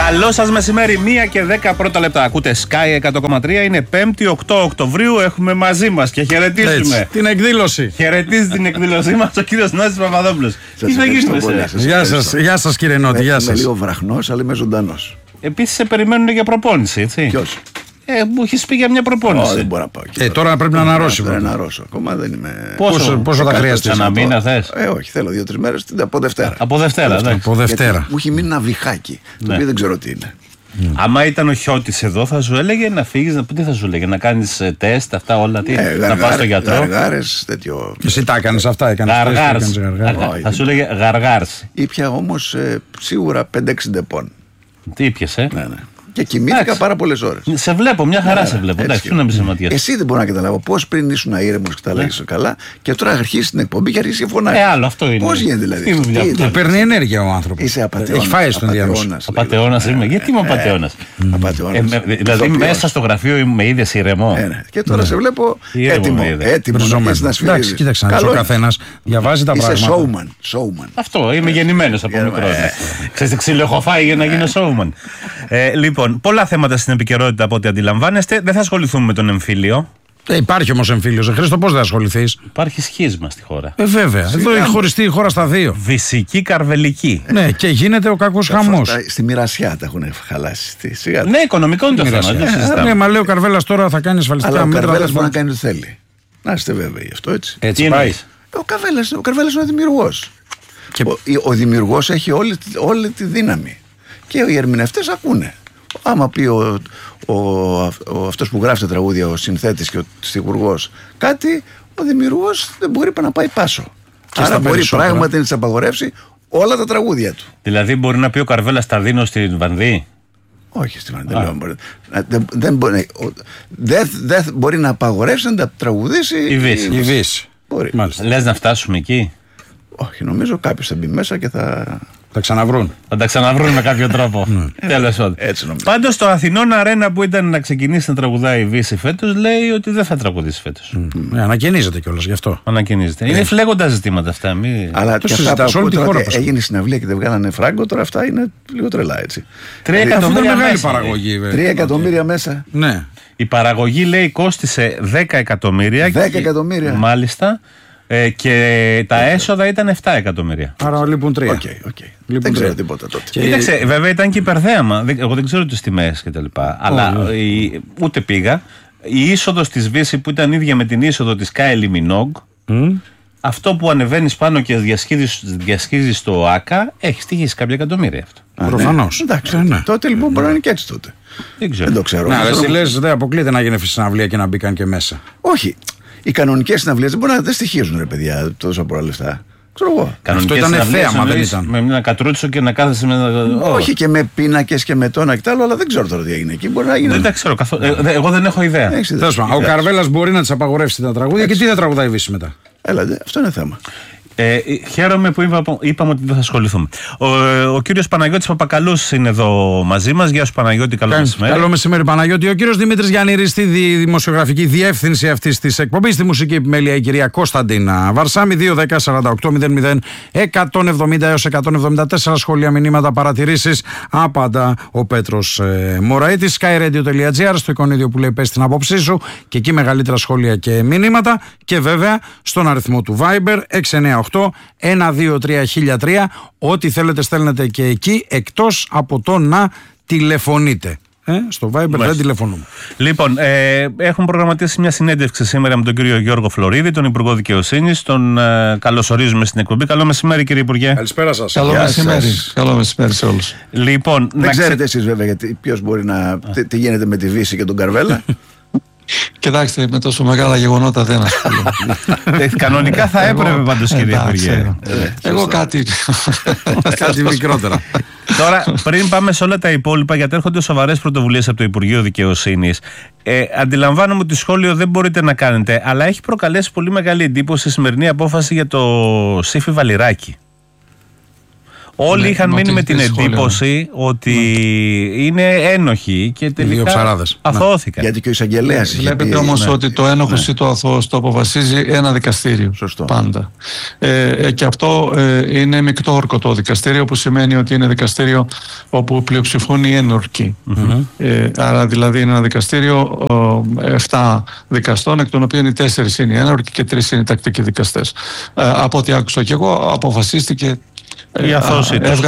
Καλό σας μεσημέρι, 1 και 10 πρώτα λεπτά. Ακούτε Sky 100,3. Είναι 5η 8 Οκτωβρίου. Έχουμε μαζί μας και χαιρετίζουμε. Έτσι, την εκδήλωση. Χαιρετίζει την εκδήλωσή μας ο κύριος Νότης Παπαδόπουλος. Τι θα γίνει, Γεια σας κύριε Νότη, γεια σας. Είμαι λίγο βραχνός, αλλά είμαι ζωντανός. Επίσης σε περιμένουν για προπόνηση, έτσι. Ποιος? Μου έχεις πει για μια προπόνηση. Δεν μπορώ να πάω. Τώρα πρέπει να αναρρώσει. Δεν αναρρώσω. Ακόμα δεν είμαι. Πόσο θα χρειαστεί? Ένα μήνα θες? Όχι, θέλω 2-3 μέρες από Δευτέρα. Από Δευτέρα, Από Δευτέρα. Μου έχει μείνει ένα βυχάκι. Το οποίο δεν ξέρω τι είναι. Άμα ήταν ο Χιώτης εδώ, θα σου έλεγε να φύγεις, τι θα σου έλεγε, να κάνεις τεστ, αυτά όλα, να πας στο γιατρό. Γαργάρες, τέτοιο. Εσύ τα έκανες αυτά, Γαργάρς. Θα σου έλεγε γαργάρς. Ήπια όμως σίγουρα 5-6 ντεπών. Τι ήπιες, Ναι. Και κοιμήθηκα πάρα πολλές ώρες. Σε βλέπω, μια χαρά σε βλέπω. Εντάξει, να μην σε ματιάσαι. Εσύ δεν μπορώ να καταλάβω πώς πριν ήσουν ήρεμος και τα λέγεις καλά και τώρα αρχίσει την εκπομπή και αρχίσει και φωνάζει. Άλλο αυτό είναι. Πώς γίνεται δηλαδή? Του παίρνει ενέργεια ο άνθρωπος. Είσαι απατεώνας. Έχει φάει στον διάμεσο. Απατεώνας είμαι. Γιατί είμαι απατεώνας? Δηλαδή μέσα στο γραφείο με είδες ηρεμό. Και τώρα σε βλέπω έτοιμο να σφυρίζεις. Εντάξει, κοίταξε να δεις, ο καθένας διαβάζει τα πράγματα. Είσαι showman. Αυτό, είμαι γεννημένος από μικρό. Ξέρετε, ξύλο έχω φάει για να γίνω showman. Λοιπόν, πολλά θέματα στην επικαιρότητα από ό,τι αντιλαμβάνεστε. Δεν θα ασχοληθούμε με τον εμφύλιο. Υπάρχει όμως εμφύλιος. Χρήστο, πώς δεν ασχοληθείς? Υπάρχει σχίσμα στη χώρα. Βέβαια. Εδώ έχει χωριστεί η χώρα στα δύο. Βυσική, καρβελική. Ναι, και γίνεται ο κακός χαμός. Στη μοιρασιά τα έχουν χαλάσει. Ναι, οικονομικό είναι το θέμα. Ναι, μα λέει ο Καρβέλας τώρα θα κάνει ασφαλιστικά μέτρα. Ο Καρβέλας μπορεί να κάνει ό,τι θέλει. Να είστε βέβαιοι γι' αυτό, έτσι. Έτσι πάει. Ο Καρβέλας είναι ο δημιουργός. Ο δημιουργός έχει όλη τη δύναμη. Και οι ερμηνευτές ακούνε. Άμα πει αυτός που γράφει τα τραγούδια, ο συνθέτης και ο στιχουργός κάτι, ο δημιουργός δεν μπορεί να πάει πάσο. Άρα μπορεί πράγματι να τις απαγορεύσει όλα τα τραγούδια του. Δηλαδή μπορεί να πει ο Καρβέλας τα δίνω στην Βανδύ? Όχι στη Βανδύ, δεν μπορεί να απαγορεύσει να τα τραγουδήσει η Βύση. Λες να φτάσουμε εκεί? Όχι, νομίζω κάποιος θα μπει μέσα και θα τα ξαναβρούν. Θα τα ξαναβρούν με κάποιο τρόπο. Τέλος πάντων. Πάντως το Αθηνών Αρένα που ήταν να ξεκινήσει να τραγουδάει η Βύση φέτος, λέει ότι δεν θα τραγουδήσει φέτος. Ανακαινίζεται κιόλας γι' αυτό. Ανακαινίζεται. Είναι φλέγοντα ζητήματα αυτά. Αλλά και αυτά που όλη τη χώρα έγινε συναυλία και δεν βγάλανε φράγκο, τώρα αυτά είναι λίγο τρελά, έτσι. 3 εκατομμύρια μεγάλη παραγωγή. 3 εκατομμύρια μέσα. Ναι. Η παραγωγή, λέει, κόστισε 10 εκατομμύρια. 10 εκατομμύρια. Μάλιστα. Και τα έσοδα ήταν 7 εκατομμύρια. Άρα λείπουν 3. Δεν ξέρω τίποτα τότε. Κοίταξε, βέβαια ήταν και υπερθέαμα. Εγώ δεν ξέρω τις τιμές κτλ. Αλλά ούτε πήγα. Η είσοδος της Βύση που ήταν ίδια με την είσοδο της Kylie Minogue, αυτό που ανεβαίνεις πάνω και διασχίζεις το ΆΚΑ, έχει στοιχήσει κάποια εκατομμύρια αυτό. Προφανώς. Εντάξει. Τότε λοιπόν μπορεί να είναι και έτσι τότε. Δεν το ξέρω. Εσύ λες δεν αποκλείεται να γίνει συναυλία και να μπήκαν και μέσα. Όχι. Οι κανονικές συναυλίες δεν στοιχίζουν, ρε παιδιά, τόσα πολλά λεφτά. Ξέρω εγώ. Αυτό ήταν θέαμα, δεν ήταν. Με ένα κατρούτσο και να κάθεσαι με ένα. Όχι και με πίνακες και με τόνα και τα άλλα, αλλά δεν ξέρω τώρα τι έγινε εκεί. Μπορεί να γίνει. Δεν τα ξέρω καθόλου. Εγώ δεν έχω ιδέα. Ο Καρβέλας μπορεί να τις απαγορεύσει τα τραγούδια και τι θα τραγουδάει η Βύση μετά? Έλατε, αυτό είναι θέμα. Χαίρομαι που είπαμε ότι δεν θα ασχοληθούμε. Ο κύριος Παναγιώτης Παπακαλούς είναι εδώ μαζί μας. Γεια σου Παναγιώτη, καλό μεσημέρι. Καλό μεσημέρι Παναγιώτη. Ο κύριος Δημήτρης Γιαννήρης στη δημοσιογραφική διεύθυνση αυτής της εκπομπής. Στη μουσική επιμέλεια η κυρία Κωνσταντίνα Βαρσάμι. 2-10-48-00-170 έως 174 σχόλια, μηνύματα, παρατηρήσεις. Απαντά ο Πέτρος Μωραήτης. skyradio.gr, στο εικονίδιο που λέει πες την άποψή σου. Και εκεί μεγαλύτερα σχόλια και μηνύματα. Και βέβαια στον αριθμό του Viber 698-123-1003. Ό,τι θέλετε στέλνετε και εκεί, εκτός από το να τηλεφωνείτε. Στο Viber δεν τηλεφωνούμε. Λοιπόν, έχουν προγραμματίσει μια συνέντευξη σήμερα με τον κύριο Γιώργο Φλωρίδη, τον Υπουργό Δικαιοσύνης. Τον καλωσορίζουμε στην εκπομπή. Καλό μεσημέρι, κύριε Υπουργέ. Καλησπέρα σας. Καλό μεσημέρι σε όλους. Λοιπόν, δεν ξέρετε εσείς βέβαια γιατί ποιος μπορεί να. Τι γίνεται με τη Βύση και τον Καρβέλα. Κοιτάξτε, με τόσο μεγάλα γεγονότα δεν ασχολούμαι. Κανονικά θα έπρεπε πάντως, κύριε Υπουργέ. Εγώ κάτι μικρότερα. Τώρα, πριν πάμε σε όλα τα υπόλοιπα, γιατί έρχονται σοβαρές πρωτοβουλίες από το Υπουργείο Δικαιοσύνης. Αντιλαμβάνομαι ότι σχόλιο δεν μπορείτε να κάνετε, αλλά έχει προκαλέσει πολύ μεγάλη εντύπωση η σημερινή απόφαση για το Σύφη Βαλιράκη. Όλοι είχαν μείνει με την εντύπωση ότι είναι ένοχοι και τελικά αθώθηκαν. Γιατί και ο εισαγγελέας. Βλέπετε όμως ότι το ένοχος ή το αθώος το αποφασίζει ένα δικαστήριο. Σωστό. Πάντα. Και αυτό είναι μεικτό όρκο το δικαστήριο, που σημαίνει ότι είναι δικαστήριο όπου πλειοψηφούν οι ένορκοι. Άρα δηλαδή είναι ένα δικαστήριο 7 δικαστών, εκ των οποίων οι 4 είναι οι ένορκοι και 3 είναι οι τακτικοί δικαστές. Από ό,τι άκουσα και εγώ, αποφασίστηκε. Η αθώση τους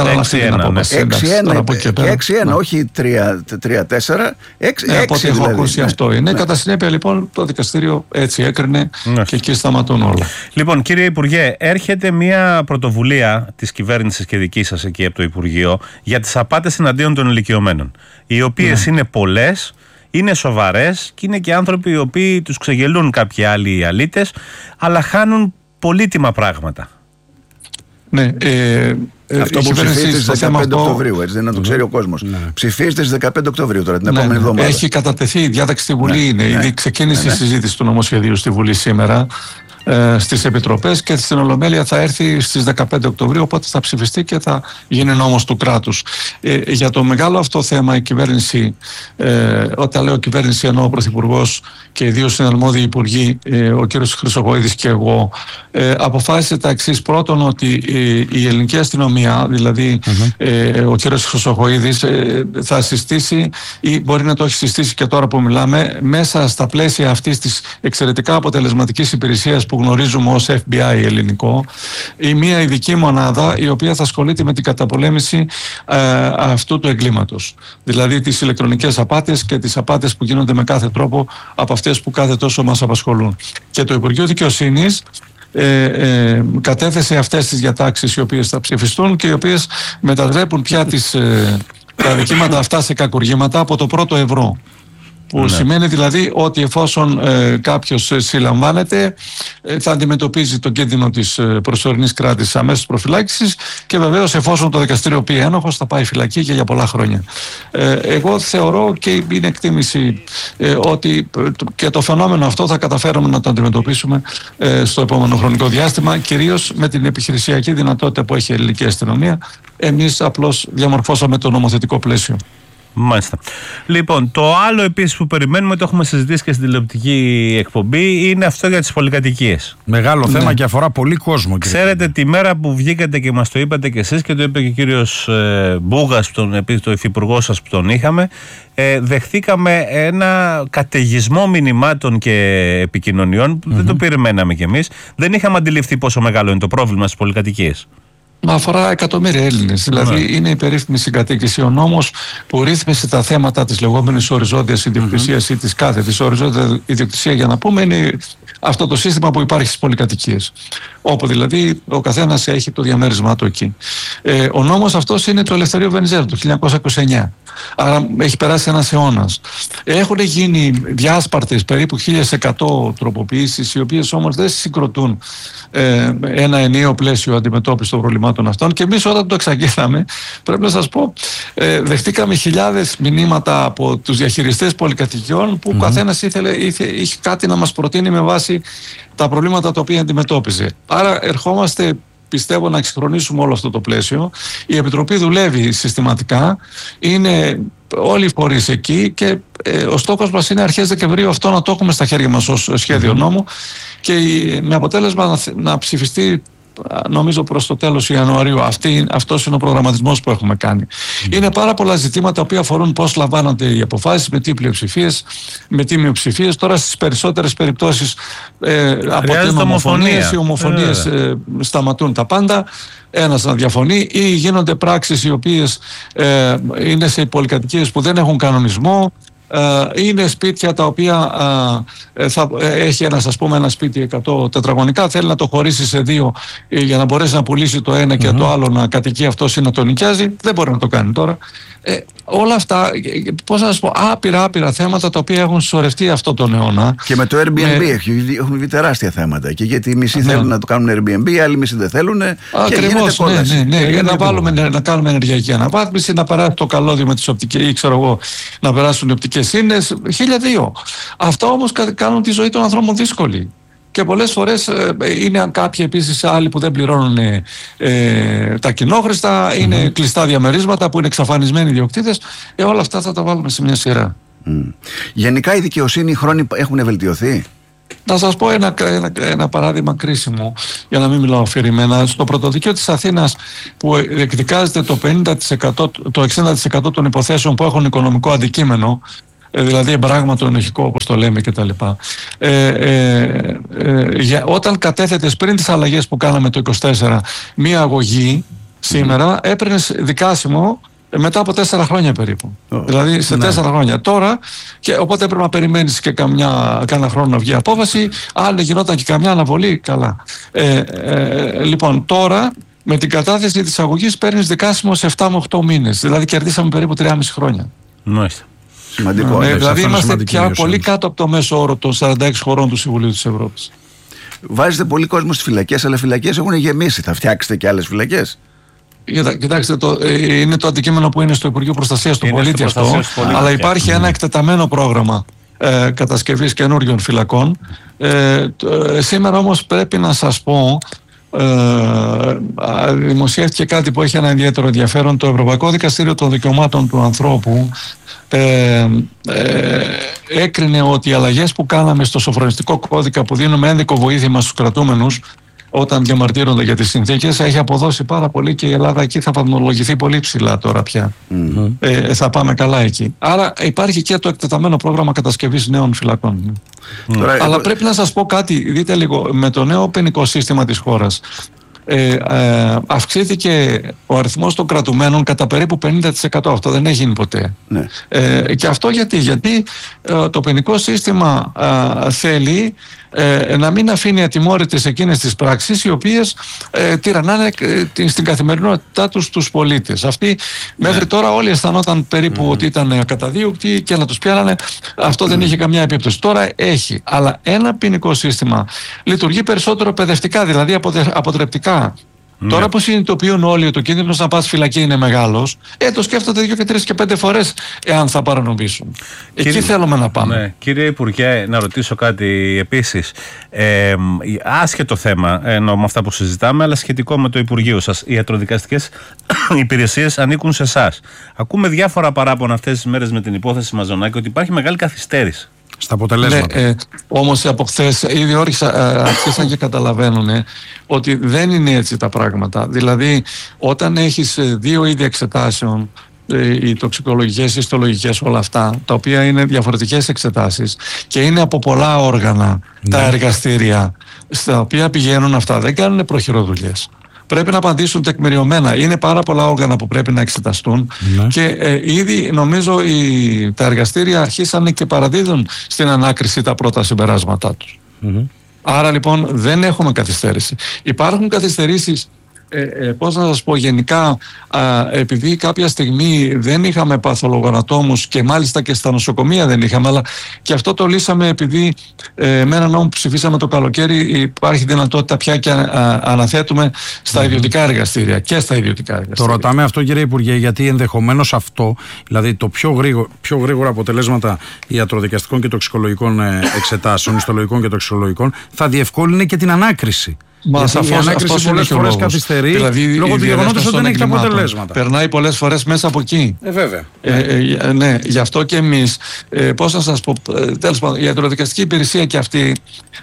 6-1, όχι 3-4, 6. Από ό,τι έχω ακούσει αυτό είναι. Κατά συνέπεια λοιπόν το δικαστήριο έτσι έκρινε και εκεί σταματούν όλα. Λοιπόν, κύριε Υπουργέ, έρχεται μια πρωτοβουλία της κυβέρνησης και δική σας εκεί από το Υπουργείο για τις απάτες εναντίον των ηλικιωμένων, οι οποίες είναι πολλές, είναι σοβαρές και είναι και άνθρωποι οι οποίοι τους ξεγελούν κάποιοι άλλοι αλήτες, αλλά χάνουν πολύτιμα πράγματα. Ναι, αυτό που ψηφίζεται στις 15 Οκτωβρίου, έτσι δεν να το ξέρει ο κόσμος. Ψηφίζεται στις 15 Οκτωβρίου τώρα, την επόμενη εβδομάδα. Έχει κατατεθεί η διάταξη στη Βουλή, ήδη ξεκίνησε η συζήτηση του νομοσχεδίου στη Βουλή σήμερα, στις επιτροπές, και στην Ολομέλεια θα έρθει στις 15 Οκτωβρίου, οπότε θα ψηφιστεί και θα γίνει νόμος του κράτους. Για το μεγάλο αυτό θέμα η κυβέρνηση, όταν λέω κυβέρνηση εννοώ ο Πρωθυπουργός και οι δύο συναρμόδιοι υπουργοί, ο κύριος Χρυσοχοΐδης και εγώ, αποφάσισε τα εξής. Πρώτον, ότι η ελληνική αστυνομία, δηλαδή ο κύριος Χρυσοχοΐδης, θα συστήσει, ή μπορεί να το έχει συστήσει και τώρα που μιλάμε, μέσα στα πλαίσια αυτής της εξαιρετικά αποτελεσματικής υπηρεσίας που γνωρίζουμε ως FBI ελληνικό, ή μια ειδική μονάδα η οποία θα ασχολείται με την καταπολέμηση αυτού του εγκλήματος. Δηλαδή τις ηλεκτρονικές απάτες και τις απάτες που γίνονται με κάθε τρόπο από αυτές που κάθε τόσο μας απασχολούν. Και το Υπουργείο Δικαιοσύνης κατέθεσε αυτές τις διατάξεις οι οποίες θα ψηφιστούν και οι οποίες μετατρέπουν πια τα δικήματα αυτά σε κακουργήματα από το πρώτο ευρώ. Που σημαίνει δηλαδή ότι εφόσον κάποιος συλλαμβάνεται, θα αντιμετωπίζει τον κίνδυνο της προσωρινής κράτησης αμέσως προφυλάκησης, και βεβαίως εφόσον το δικαστήριο πει ένοχος θα πάει φυλακή και για πολλά χρόνια. Εγώ θεωρώ, και είναι εκτίμηση, ότι και το φαινόμενο αυτό θα καταφέρουμε να το αντιμετωπίσουμε στο επόμενο χρονικό διάστημα, κυρίως με την επιχειρησιακή δυνατότητα που έχει η ελληνική αστυνομία. Εμείς απλώς διαμορφώσαμε το νομοθετικό πλαίσιο. Μάλιστα. Λοιπόν, το άλλο επίσης που περιμένουμε, το έχουμε συζητήσει και στην τηλεοπτική εκπομπή, είναι αυτό για τις πολυκατοικίες. Μεγάλο θέμα και αφορά πολύ κόσμο. Ξέρετε, τη μέρα που βγήκατε και μας το είπατε και εσείς και το είπε και ο κύριος Μπούγας, το υφυπουργό σας που τον είχαμε, δεχθήκαμε ένα καταιγισμό μηνυμάτων και επικοινωνιών που δεν το περιμέναμε κι εμείς. Δεν είχαμε αντιληφθεί πόσο μεγάλο είναι το πρόβλημα στις πολυκατοικίες. Μα αφορά εκατομμύρια Έλληνες. Δηλαδή είναι η περίφημη συγκατοίκηση, ο νόμος που ρύθμισε τα θέματα της λεγόμενης οριζόντιας ιδιοκτησίας ή της κάθετης. Οριζόντια ιδιοκτησία, για να πούμε, είναι αυτό το σύστημα που υπάρχει στις πολυκατοικίες. Όπου δηλαδή ο καθένας έχει το διαμέρισμά του εκεί. Ο νόμος αυτός είναι του Ελευθερίου Βενιζέλου του 1929. Άρα έχει περάσει ένας αιώνας. Έχουν γίνει διάσπαρτες περίπου 1100 τροποποιήσεις, οι οποίες όμως δεν συγκροτούν ένα ενιαίο πλαίσιο αντιμετώπισης των προβλημάτων αυτών. Και εμείς όταν το εξαγγέλαμε, πρέπει να σας πω, δεχτήκαμε χιλιάδες μηνύματα από τους διαχειριστές πολυκατοικιών που ο καθένας είχε κάτι να μας προτείνει με βάση τα προβλήματα τα οποία αντιμετώπιζε. Άρα ερχόμαστε, πιστεύω, να εξυγχρονίσουμε όλο αυτό το πλαίσιο. Η Επιτροπή δουλεύει συστηματικά, είναι όλοι οι φορείς εκεί, και ο στόχος μας είναι αρχές Δεκεμβρίου αυτό να το έχουμε στα χέρια μας ως σχέδιο νόμου, και με αποτέλεσμα να ψηφιστεί, νομίζω, προς το τέλος Ιανουαρίου. Αυτός είναι ο προγραμματισμός που έχουμε κάνει. Είναι πάρα πολλά ζητήματα που αφορούν πώς λαμβάνονται οι αποφάσεις, με τι πλειοψηφίες, με τι μειοψηφίες. Τώρα στις περισσότερες περιπτώσεις αποτελούν ομοφωνίες. Οι ομοφωνίες σταματούν τα πάντα. Ένας να διαφωνεί, ή γίνονται πράξεις οι οποίες είναι σε πολυκατοικίες που δεν έχουν κανονισμό. Είναι σπίτια τα οποία έχει ένα σπίτι 100 τετραγωνικά, θέλει να το χωρίσει σε δύο για να μπορέσει να πουλήσει το ένα και το άλλο να κατοικεί αυτός ή να το νοικιάζει. Δεν μπορεί να το κάνει τώρα. Όλα αυτά, πώς να σας πω, άπειρα θέματα τα οποία έχουν συσσωρευτεί αυτό τον αιώνα. Και με το Airbnb έχουν βγει τεράστια θέματα. Και γιατί οι μισοί θέλουν να το κάνουν Airbnb, οι άλλοι μισοί δεν θέλουν. Ακριβώς, να κάνουμε ενεργειακή αναβάθμιση, να περάσει το καλώδιο με τις οπτικές, ή ξέρω εγώ, να περάσουν οι οπτικές ίνες, 1002. Αυτά όμως κάνουν τη ζωή των ανθρώπων δύσκολη. Και πολλές φορές είναι κάποιοι επίσης άλλοι που δεν πληρώνουν τα κοινόχρηστα, είναι κλειστά διαμερίσματα που είναι εξαφανισμένοι ιδιοκτήτες. Όλα αυτά θα τα βάλουμε σε μια σειρά. Γενικά η δικαιοσύνη, οι χρόνοι έχουν βελτιωθεί. Να σας πω ένα παράδειγμα κρίσιμο, για να μην μιλάω αφηρημένα. Στο πρωτοδικείο της Αθήνας, που εκδικάζεται το 60% των υποθέσεων που έχουν οικονομικό αντικείμενο, δηλαδή εμπράγματο ενοχικό όπως το λέμε κτλ. Όταν κατέθετες πριν τις αλλαγές που κάναμε το 24 μία αγωγή, σήμερα έπαιρνες δικάσιμο μετά από 4 χρόνια περίπου. Δηλαδή σε 4 χρόνια. Τώρα, και οπότε έπρεπε να περιμένεις και κάνα χρόνο να βγει απόφαση. Αν γινόταν και καμιά αναβολή, καλά. Λοιπόν, τώρα με την κατάθεση της αγωγής παίρνεις δικάσιμο σε 7 με 8 μήνες. Δηλαδή κερδίσαμε περίπου 3,5 χρόνια. Μάλιστα. Σημαντικό. Δηλαδή είμαστε πια πολύ κάτω από το μέσο όρο των 46 χωρών του Συμβουλίου της Ευρώπης. Βάζετε πολύ κόσμο στις φυλακές, αλλά οι φυλακές έχουν γεμίσει. Θα φτιάξετε και άλλες φυλακές? Κοιτάξτε, είναι το αντικείμενο που είναι στο Υπουργείο Προστασίας του Πολίτη αυτό, αλλά υπάρχει ένα εκτεταμένο πρόγραμμα κατασκευής καινούριων φυλακών. Σήμερα όμως πρέπει να σας πω, δημοσιεύτηκε κάτι που έχει ένα ιδιαίτερο ενδιαφέρον. Το Ευρωπαϊκό Δικαστήριο των Δικαιωμάτων του Ανθρώπου έκρινε ότι οι αλλαγές που κάναμε στο σοφρονιστικό κώδικα, που δίνουμε ένδικο βοήθημα στους κρατούμενους όταν διαμαρτύρονται για τις συνθήκες, έχει αποδώσει πάρα πολύ και η Ελλάδα εκεί θα βαθμολογηθεί πολύ ψηλά τώρα πια. Θα πάμε καλά εκεί. Άρα υπάρχει και το εκτεταμένο πρόγραμμα κατασκευής νέων φυλακών. Αλλά πρέπει να σας πω κάτι, δείτε λίγο, με το νέο ποινικό σύστημα της χώρας αυξήθηκε ο αριθμός των κρατουμένων κατά περίπου 50%. Αυτό δεν έχει γίνει ποτέ. Και αυτό γιατί το ποινικό σύστημα θέλει να μην αφήνει ατιμόρυτες εκείνες τις πράξεις οι οποίες τυραννάνε στην καθημερινότητά τους πολίτες. Αυτοί μέχρι τώρα όλοι αισθανόταν περίπου ότι ήταν ακαταδίωκτοι και να τους πιάνανε. Αυτό δεν είχε καμιά επίπτωση. Τώρα έχει. Αλλά ένα ποινικό σύστημα λειτουργεί περισσότερο παιδευτικά, δηλαδή αποτρεπτικά. Τώρα που συνειδητοποιούν όλοι ότι ο κίνδυνος να πας φυλακή είναι μεγάλος, το σκέφτονται 2 και 3 και 5 φορές εάν θα παρανομήσουν. Εκεί θέλουμε να πάμε. Ναι. Κύριε Υπουργέ, να ρωτήσω κάτι επίσης. Άσχετο θέμα με αυτά που συζητάμε, αλλά σχετικό με το Υπουργείο σας. Οι ιατροδικαστικές υπηρεσίες ανήκουν σε εσάς. Ακούμε διάφορα παράπονα αυτές τις μέρες με την υπόθεση Μαζονάκη ότι υπάρχει μεγάλη καθυστέρηση στα αποτελέσματα. Όμως από χθες ήδη άρχισαν και καταλαβαίνουν ότι δεν είναι έτσι τα πράγματα. Δηλαδή, όταν έχεις 2 είδη εξετάσεων, οι τοξικολογικές, οι ιστολογικές, όλα αυτά, τα οποία είναι διαφορετικές εξετάσεις και είναι από πολλά όργανα τα εργαστήρια στα οποία πηγαίνουν αυτά, δεν κάνουν προχειροδουλειές. Πρέπει να απαντήσουν τεκμηριωμένα. Είναι πάρα πολλά όργανα που πρέπει να εξεταστούν και ήδη νομίζω τα εργαστήρια αρχίσανε και παραδίδουν στην ανάκριση τα πρώτα συμπεράσματά τους. Άρα λοιπόν δεν έχουμε καθυστέρηση. Υπάρχουν καθυστερήσεις, πώς να σας πω, γενικά επειδή κάποια στιγμή δεν είχαμε παθολογανατόμους και μάλιστα και στα νοσοκομεία δεν είχαμε, αλλά και αυτό το λύσαμε επειδή με έναν νόμο που ψηφίσαμε το καλοκαίρι υπάρχει δυνατότητα πια και αναθέτουμε στα ιδιωτικά εργαστήρια και στα ιδιωτικά εργαστήρια. Το ρωτάμε αυτό, κύριε Υπουργέ, γιατί ενδεχομένως αυτό, δηλαδή το πιο γρήγορα αποτελέσματα ιατροδικαστικών και τοξικολογικών εξετάσεων, ιστολογικών και τοξικολογικών, θα διευκόλυνε και την ανάκριση. Μα η ανάκριση πολλές φορές καθυστερεί, δηλαδή, λόγω του γεγονότος ότι δεν έχει τα αποτελέσματα. Περνάει πολλές φορές μέσα από εκεί. Βέβαια. Ναι, γι' αυτό και εμείς, πώς να σας πω, τέλος πάντων, η ιατροδικαστική υπηρεσία και αυτή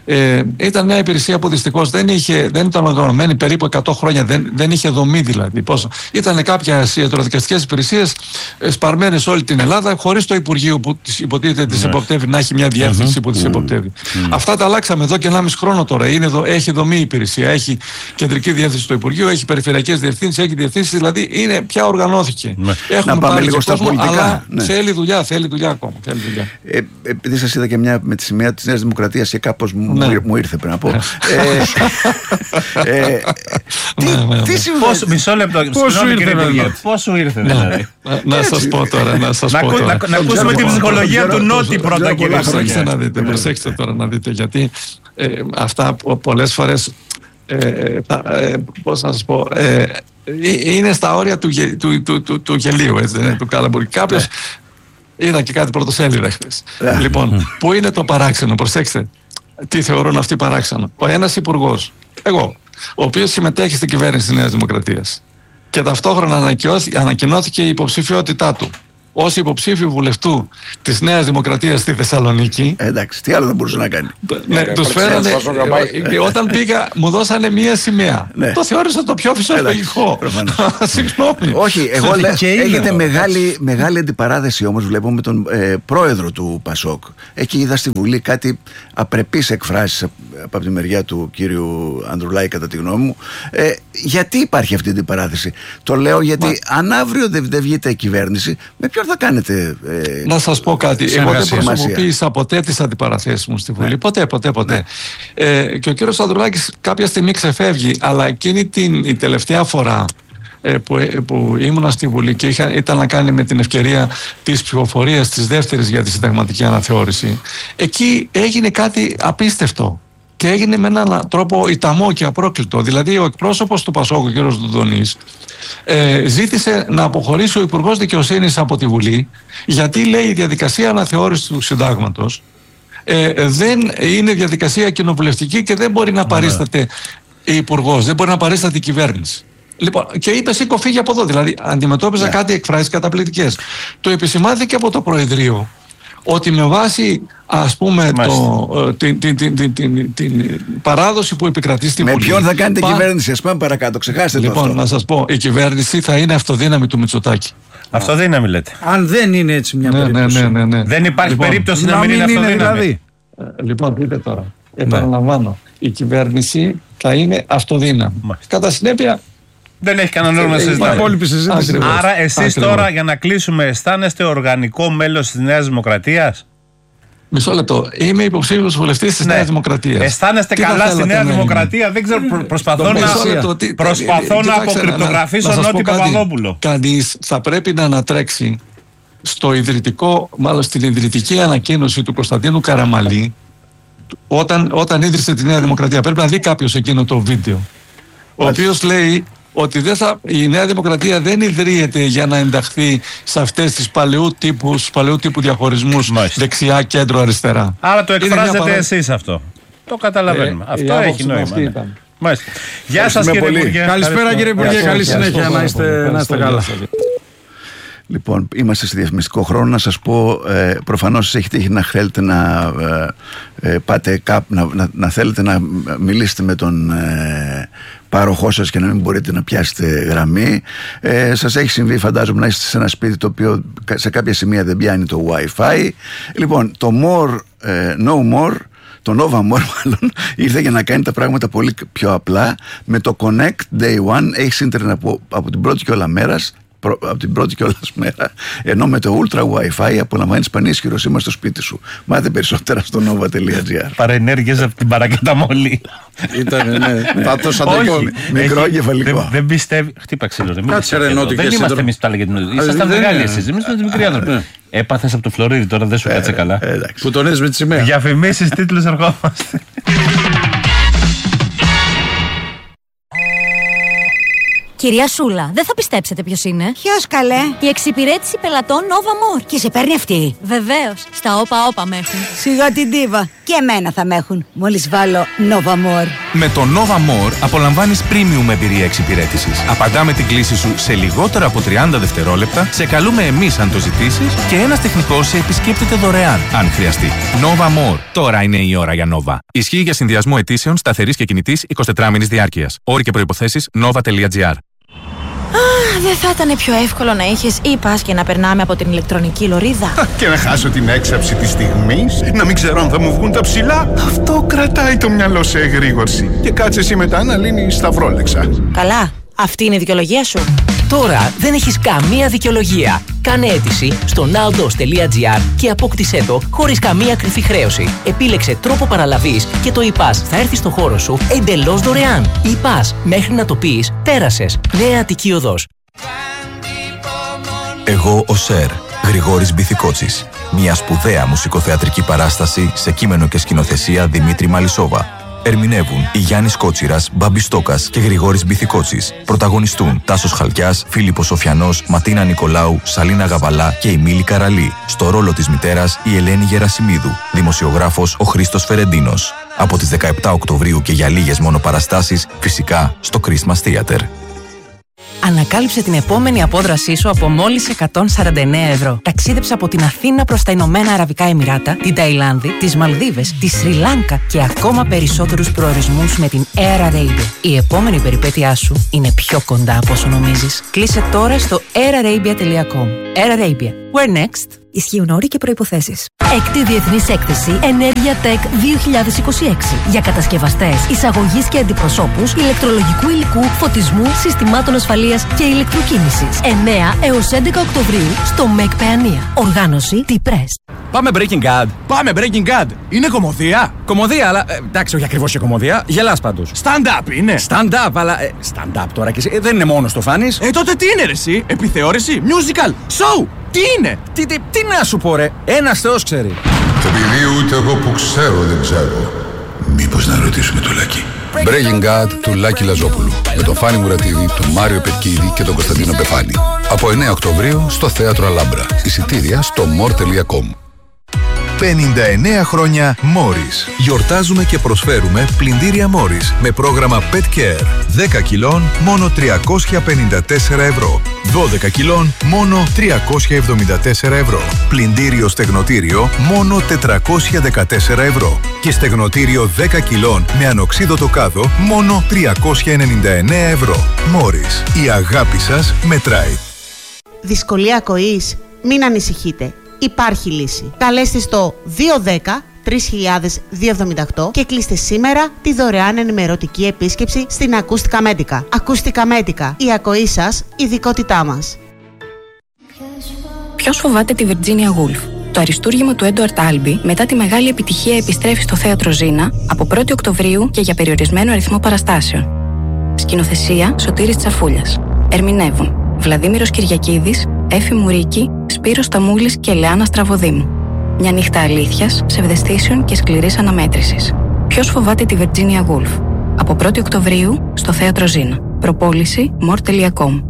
ήταν μια υπηρεσία που δυστυχώς δεν ήταν οργανωμένη περίπου 100 χρόνια, δεν είχε δομή δηλαδή. Ήταν κάποιες ιατροδικαστικές υπηρεσίες σπαρμένες όλη την Ελλάδα, χωρίς το Υπουργείο που υποτίθεται τις εποπτεύει να έχει μια διεύθυνση που τις εποπτεύει. Αυτά τα αλλάξαμε εδώ και 1,5 χρόνο τώρα. Έχει δομή η υπηρεσία. Έχει κεντρική διεύθυνση στο Υπουργείο, έχει περιφερειακές διευθύνσεις, έχει διευθύνσεις, δηλαδή πια οργανώθηκε. Να πάμε λίγο στα πολιτικά. Αλλά θέλει δουλειά ακόμα. Επειδή σας είδα και μια με τη σημαία της Νέας Δημοκρατίας και κάπως μου ήρθε πριν να πω. Τι συμβαίνει? Μισό λεπτό. Πώς σου ήρθε δηλαδή? Να σας πω τώρα. Να ακούσουμε την ψυχολογία του Νότι πρώτα, κύριε Υπουργέ. Προσέξτε τώρα να δείτε, γιατί αυτά πολλές φορές, πώς να σας πω, είναι στα όρια του γελίου, έτσι, του καλαμπούρι. Κάποιος είδα και κάτι πρωτοσέλιδα χθες. Λοιπόν, πού είναι το παράξενο, προσέξτε. τι θεωρούν αυτοί παράξενο. Ο ένας υπουργός, εγώ, ο οποίος συμμετέχει στην κυβέρνηση της Νέας Δημοκρατίας και ταυτόχρονα ανακοινώθηκε η υποψηφιότητά του ως υποψήφιο βουλευτού της Νέας Δημοκρατίας στη Θεσσαλονίκη. Εντάξει, τι άλλο θα μπορούσε να κάνει. Ναι, τους φέρανε. Όταν πήγα, μου δώσανε μία σημαία. Ναι. Το θεώρησα το πιο φυσιολογικό. Συγγνώμη. Όχι, εγώ λέω. Έχετε μεγάλη αντιπαράθεση όμως, βλέπω, με τον πρόεδρο του ΠΑΣΟΚ. Εκεί είδα στη Βουλή κάτι απρεπείς εκφράσεις από τη μεριά του κύριου Ανδρουλάκη, κατά τη γνώμη μου. Γιατί υπάρχει αυτή η αντιπαράθεση? Το λέω γιατί αν αύριο δεν βγείτε κυβέρνηση, με ποιον θα κάνετε. Να σας πω κάτι. Εγώ δεν προσωποποίησα ποτέ τις αντιπαραθέσεις μου στη Βουλή. Ναι. Ποτέ. Ναι. Και ο κύριος Ανδρουλάκης κάποια στιγμή ξεφεύγει, αλλά εκείνη η τελευταία φορά που ήμουνα στη Βουλή και ήταν να κάνει με την ευκαιρία της ψηφοφορίας της δεύτερης για τη συνταγματική αναθεώρηση, εκεί έγινε κάτι απίστευτο. Και έγινε με έναν τρόπο ηταμό και απρόκλητο. Δηλαδή, ο εκπρόσωπος του ΠΑΣΟΚ, ο κ. Δουδονής, ζήτησε να αποχωρήσει ο Υπουργός Δικαιοσύνης από τη Βουλή, γιατί, λέει, η διαδικασία αναθεώρησης του συντάγματος δεν είναι διαδικασία κοινοβουλευτική και δεν μπορεί να παρίσταται υπουργός, δεν μπορεί να παρίσταται η κυβέρνηση. Λοιπόν, και είπε σήκω, φύγει από εδώ. Δηλαδή, αντιμετώπιζα κάτι εκφράσεις καταπληκτικές. Το επισημάθηκε από το Προεδρείο ότι με βάση, ας πούμε, την παράδοση που επικρατεί στη Βουλή. Με ποιον θα κάνετε κυβέρνηση, ας πάμε παρακάτω, ξεχάστε λοιπόν, το αυτό. Να σας πω, η κυβέρνηση θα είναι αυτοδύναμη του Μητσοτάκη. Αυτοδύναμη λέτε? Αν δεν είναι έτσι μια περίπτωση. Ναι. Δεν υπάρχει περίπτωση να μην είναι αυτοδύναμη. Δηλαδή. Λοιπόν, δείτε τώρα. Επαναλαμβάνω, η κυβέρνηση θα είναι αυτοδύναμη. Κατά συνέπεια, δεν έχει κανένα νόημα να συζητάμε. Άρα εσείς τώρα, για να κλείσουμε, αισθάνεστε οργανικό μέλος της Νέας Δημοκρατίας? Μισό λεπτό. Είμαι υποψήφιος βουλευτής της Νέας Δημοκρατίας. Αισθάνεστε καλά στη Νέα Δημοκρατία? Δεν ξέρω, προσπαθώ να αποκρυπτογραφήσω Νότι Παπαδόπουλο. Κανείς θα πρέπει να ανατρέξει στο ιδρυτικό, μάλλον στην ιδρυτική ανακοίνωση του Κωνσταντίνου Καραμαλή όταν ίδρυσε τη Νέα Δημοκρατία. Πρέπει να δει κάποιος εκείνο το βίντεο, ο οποίος λέει ότι η Νέα Δημοκρατία δεν ιδρύεται για να ενταχθεί σε αυτές τις παλαιού τύπου διαχωρισμούς δεξιά, κέντρο, αριστερά. Άρα το εκφράζετε εσείς αυτό. Το καταλαβαίνουμε. Αυτό έχει νόημα. Γεια σας, κύριε Υπουργέ. Καλησπέρα, κύριε Υπουργέ. Καλή συνέχεια. Να είστε καλά. Λοιπόν, είμαστε σε διαφημιστικό χρόνο. Να σας πω, προφανώς έχετε τύχει να θέλετε να πάτε κάπου, να θέλετε να μιλήσετε με τον πάροχό σας και να μην μπορείτε να πιάσετε γραμμή. Σας έχει συμβεί, φαντάζομαι, να είστε σε ένα σπίτι το οποίο σε κάποια σημεία δεν πιάνει το Wi-Fi. Λοιπόν, το No More, το Nova More μάλλον, ήρθε για να κάνει τα πράγματα πολύ πιο απλά. Με το Connect Day One έχεις ίντερνετ από την πρώτη κιόλα μέρα, ενώ με το Ultra Wi-Fi απολαμβάνεις πανίσχυρο σήμα στο σπίτι σου. Μάθε περισσότερα στο nova.gr. Παρενέργειες από την παρακαταμολή. Ήτανε, ναι. Θα το σαντικό. Μικρό εγκεφαλικό. Δεν πιστεύει. Χτύπα ξύλο. Κάτσε ρε Νότι. Δεν είμαστε εμείς που τα λέγεται. Ήσασταν μεγάλοι εσείς. Εμείς είμαστε μικροί άνθρωποι. Έπαθες από το Φλωρίδι, τώρα δεν σου κάτσε καλά. Που τον είδες με τη σημαία. Διαφημίσεις, τίτλους, ερχόμαστε. Κυρία Σούλα, δεν θα πιστέψετε ποιος είναι. Ποιος, καλέ? Η εξυπηρέτηση πελατών Nova More. Και σε παίρνει αυτή? Βεβαίως. Στα όπα με έχουν. Σιγά την ντίβα. Και εμένα θα με έχουν. Μόλις βάλω Nova More. Με το Nova More απολαμβάνεις premium εμπειρία εξυπηρέτησης. Απαντάμε την κλήση σου σε λιγότερα από 30 δευτερόλεπτα, σε καλούμε εμείς αν το ζητήσεις και ένας τεχνικός σε επισκέπτεται δωρεάν αν χρειαστεί. Nova More. Τώρα είναι η ώρα για Nova. Ισχύει για συνδυασμό αιτήσεων σταθερής και κινητής 24μηνης διάρκειας. Όροι και προϋποθέσεις nova.gr. Δεν θα ήταν πιο εύκολο να είχες e-pass και να περνάμε από την ηλεκτρονική λωρίδα? Και να χάσω την έξαψη της στιγμής, να μην ξέρω αν θα μου βγουν τα ψηλά. Αυτό κρατάει το μυαλό σε εγρήγορση. Και κάτσε εσύ μετά να λύνεις σταυρόλεξα. Καλά, αυτή είναι η δικαιολογία σου. Τώρα δεν έχεις καμία δικαιολογία. Κάνε αίτηση στο nowdos.gr και απόκτησέ το χωρίς καμία κρυφή χρέωση. Επίλεξε τρόπο παραλαβής και το e-pass θα έρθει στο χώρο σου εντελώς δωρεάν. E-pass, μέχρι να το πεις, πέρασες. Νέα Αττική Οδός. Εγώ ο Σερ, Γρηγόρης Μπιθικότσης. Μια σπουδαία μουσικοθεατρική παράσταση σε κείμενο και σκηνοθεσία Δημήτρη Μαλισσόβα. Ερμηνεύουν η Γιάννης Κότσιρας, Μπάμπης Στόκας και Γρηγόρης Μπιθικότσης. Πρωταγωνιστούν Τάσος Χαλκιάς, Φίλιππος Σοφιανός, Ματίνα Νικολάου, Σαλίνα Γαβαλά και η Μίλη Καραλή. Στο ρόλο της μητέρας η Ελένη Γερασιμίδου. Δημοσιογράφος ο Χρήστος Φερεντίνος. από τις 17 Οκτωβρίου και για λίγες μόνο παραστάσεις, φυσικά στο Christmas Theater. Ανακάλυψε την επόμενη απόδρασή σου από μόλις 149 ευρώ. Ταξίδεψε από την Αθήνα προς τα Ηνωμένα Αραβικά Εμιράτα, την Ταϊλάνδη, τις Μαλδίβες, τη Σρι Λάνκα και ακόμα περισσότερους προορισμούς με την Air Arabia. Η επόμενη περιπέτειά σου είναι πιο κοντά από όσο νομίζεις. Κλείσε τώρα στο airarabia.com. Air Arabia. Where next? Ισχύουν όροι και προϋποθέσεις. Έκτη Διεθνής Έκθεση Ενέργεια Tech 2026 για κατασκευαστές, εισαγωγής και αντιπροσώπους ηλεκτρολογικού υλικού, φωτισμού, συστημάτων ασφαλείας και ηλεκτροκίνησης. 9 έως 11 Οκτωβρίου στο ΜΕΚ Παιανία. Οργάνωση T-Press. Πάμε Breaking Bad. Πάμε Breaking Bad. Είναι κωμωδία. Κωμωδία, αλλά εντάξει, όχι ακριβώς και κωμωδία. Γελάς πάντως. Stand-up είναι. Stand-up, αλλά. Stand-up τώρα και εσύ. Δεν είναι μόνο το φάνης. Τότε τι είναι, ρε, εσύ? Επιθεώρηση, musical, show. Τι είναι? Τι να σου πω, ρε. Ένας Θεός ξέρει. Επειδή ούτε εγώ που ξέρω δεν ξέρω. Μήπως να ρωτήσουμε το Λάκη. Breaking Bad του Λάκη Λαζόπουλου. Με τον Φάνη Μουρατίδη, τον Μάριο Πετκίδη και τον Κωνσταντίνο Πεφάνη. Από 9 Οκτωβρίου στο Θέατρο Αλάμπρα. Εισιτήρια στο more.com. 59 χρόνια Morris. Γιορτάζουμε και προσφέρουμε πλυντήρια Morris με πρόγραμμα Pet Care. 10 κιλών μόνο 354 ευρώ. 12 κιλών μόνο 374 ευρώ. Πλυντήριο στεγνοτήριο μόνο 414 ευρώ. Και στεγνοτήριο 10 κιλών με ανοξίδωτο κάδο μόνο 399 ευρώ. Morris. Η αγάπη σας μετράει. Δυσκολία ακοής? Μην ανησυχείτε. Υπάρχει λύση. Καλέστε στο 210-3000-278 και κλείστε σήμερα τη δωρεάν ενημερωτική επίσκεψη στην Ακούστικα Μέτικα. Ακούστικα Μέτικα. Η ακοή σας, ειδικότητά μας. Ποιος φοβάται τη Virginia Woolf? Το αριστούργημα του Έντουαρτ Άλμπι μετά τη μεγάλη επιτυχία επιστρέφει στο Θέατρο Ζήνα από 1η Οκτωβρίου και για περιορισμένο αριθμό παραστάσεων. Σκηνοθεσία Σωτήρης Τσαφούλιας. Ερμηνεύουν Βλαδίμηρος Κυριακίδης, Έφη Μουρίκη, Σπύρος Σταμούλης και Λεάνα Στραβοδήμου. Μια νύχτα αλήθειας, ψευδαισθήσεων και σκληρής αναμέτρησης. Ποιος φοβάται τη Virginia Woolf? Από 1η Οκτωβρίου στο Θέατρο Ζήνα. Προπόληση more.com.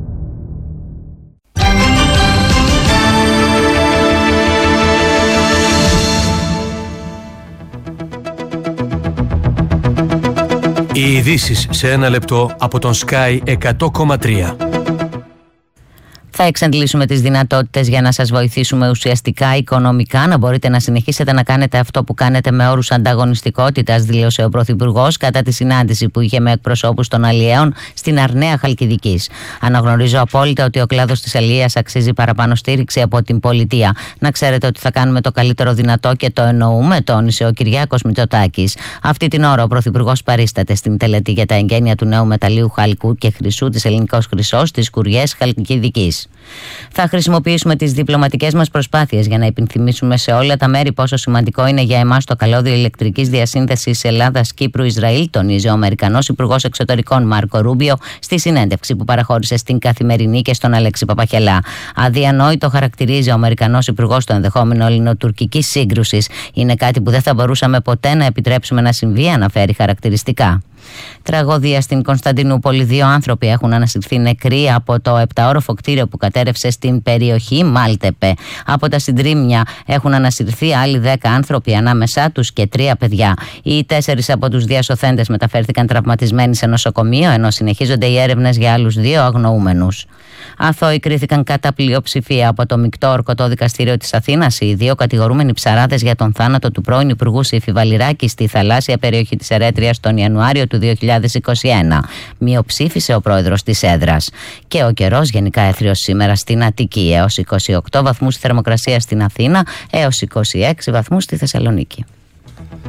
Οι ειδήσεις σε ένα λεπτό από τον Sky 100,3. Θα εξαντλήσουμε τις δυνατότητες για να σας βοηθήσουμε ουσιαστικά οικονομικά να μπορείτε να συνεχίσετε να κάνετε αυτό που κάνετε με όρους ανταγωνιστικότητας, δήλωσε ο Πρωθυπουργός κατά τη συνάντηση που είχε με εκπροσώπους των αλλιέων στην Αρναία Χαλκιδικής. Αναγνωρίζω απόλυτα ότι ο κλάδος της αλλιείας αξίζει παραπάνω στήριξη από την πολιτεία. Να ξέρετε ότι θα κάνουμε το καλύτερο δυνατό και το εννοούμε, τόνισε ο Κυριάκος Μητσοτάκης. Αυτή την ώρα ο Πρωθυπουργός παρίσταται στην τελετή για τα εγγένεια του νέου μεταλλίου χαλκού και χρυσού της Ελληνικός Χρυσός στις Κουριές Χαλκιδικής. Θα χρησιμοποιήσουμε τις διπλωματικές μας προσπάθειες για να υπενθυμίσουμε σε όλα τα μέρη πόσο σημαντικό είναι για εμάς το καλώδιο ηλεκτρικής διασύνδεσης Ελλάδας-Κύπρου-Ισραήλ, τονίζει ο Αμερικανός Υπουργός Εξωτερικών Μάρκο Ρούμπιο στη συνέντευξη που παραχώρησε στην Καθημερινή και στον Αλέξη Παπαχελά. Αδιανόητο χαρακτηρίζει ο Αμερικανός Υπουργός το ενδεχόμενο ελληνοτουρκικής σύγκρουσης. Είναι κάτι που δεν θα μπορούσαμε ποτέ να επιτρέψουμε να συμβεί, αναφέρει χαρακτηριστικά. Τραγωδία στην Κωνσταντινούπολη. 2 άνθρωποι έχουν ανασυρθεί νεκροί από το 7όροφο κτίριο που κατέρευσε στην περιοχή Μάλτεπε. Από τα συντρίμμια έχουν ανασυρθεί άλλοι 10 άνθρωποι, ανάμεσά τους και 3 παιδιά. Οι 4 από τους διασωθέντες μεταφέρθηκαν τραυματισμένοι σε νοσοκομείο, ενώ συνεχίζονται οι έρευνες για άλλους 2 αγνοούμενους. Αθώοι κρίθηκαν κατά πλειοψηφία από το Μεικτό Ορκωτό Δικαστήριο της Αθήνας οι 2 κατηγορούμενοι ψαράδες για τον θάνατο του πρώην Υπουργού Σύφη Βαλιράκη στη θαλάσσια περιοχή της Ερέτριας τον Ιανουάριο του 2021. Μειοψήφισε ο πρόεδρος της έδρας. Και ο καιρός γενικά έθριος σήμερα στην Αττική, έως 28 βαθμούς θερμοκρασία στην Αθήνα, έως 26 βαθμούς στη Θεσσαλονίκη.